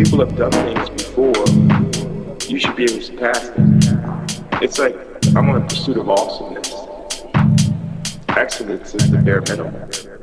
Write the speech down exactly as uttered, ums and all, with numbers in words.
people have done things before, you should be able to surpass them. It's like I'm on a pursuit of awesomeness. Excellence is the bare minimum.